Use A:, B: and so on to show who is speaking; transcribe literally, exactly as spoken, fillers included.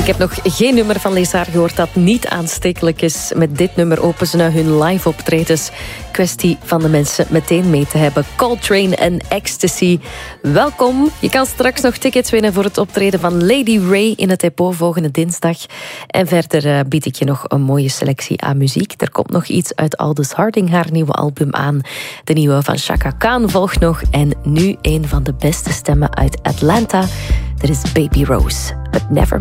A: Ik heb nog geen nummer van Les Arts gehoord dat niet aanstekelijk is. Met dit nummer openen ze hun live optredens. Kwestie van de mensen meteen mee te hebben. Coltrane en Ecstasy. Welkom. Je kan straks nog tickets winnen voor het optreden van Lady Ray in het depot volgende dinsdag. En verder uh, bied ik je nog een mooie selectie aan muziek. Er komt nog iets uit Aldous Harding, haar nieuwe album aan. De nieuwe van Chaka Khan volgt nog. En nu een van de beste stemmen uit Atlanta. Dat is Baby Rose. But never